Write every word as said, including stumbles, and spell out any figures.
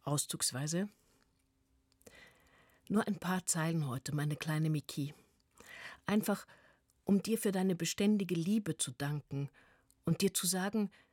Auszugsweise. Nur ein paar Zeilen heute, meine kleine Miki. Einfach, um dir für deine beständige Liebe zu danken und dir zu sagen,